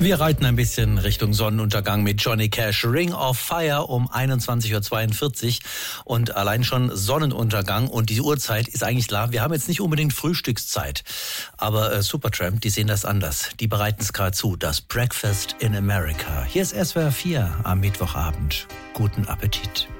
Wir reiten ein bisschen Richtung Sonnenuntergang mit Johnny Cash. Ring of Fire um 21.42 Uhr. Und allein schon Sonnenuntergang und die Uhrzeit ist eigentlich klar. Wir haben jetzt nicht unbedingt Frühstückszeit. Aber Supertramp, die sehen das anders. Die bereiten es gerade zu. Das Breakfast in America. Hier ist SWR 4 am Mittwochabend. Guten Appetit.